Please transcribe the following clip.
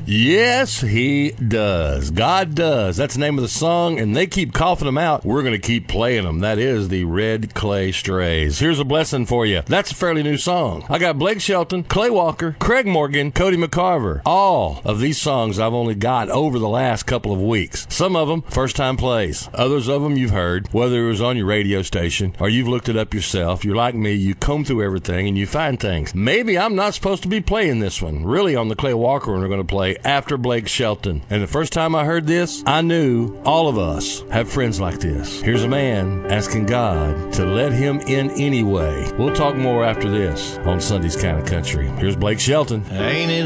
Yes, he does. God does. That's the name of the song, and they keep coughing them out. We're going to keep playing them. That is the Red Clay Strays. Here's a blessing for you. That's a fairly new song. I got Blake Shelton, Clay Walker, Craig Morgan, Cody McCarver. All of these songs I've only got over the last couple of weeks. Some of them, first-time plays. Others of them you've heard, whether it was on your radio station or you've looked it up yourself. You're like me. You comb through everything, and you find things. Maybe I'm not supposed to be playing this one. Really, on the Clay Walker one, we're going to play After Blake Shelton. And the first time I heard this, I knew all of us have friends like this. Here's a man asking God to let him in anyway. We'll talk more after this on Sunday's Kind of Country. Here's Blake Shelton. Ain't it